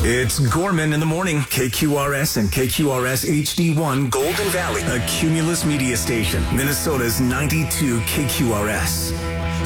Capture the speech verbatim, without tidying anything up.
It's Gorman in the morning. K Q R S and K Q R S H D one Golden Valley, a Cumulus media station. Minnesota's ninety-two K Q R S.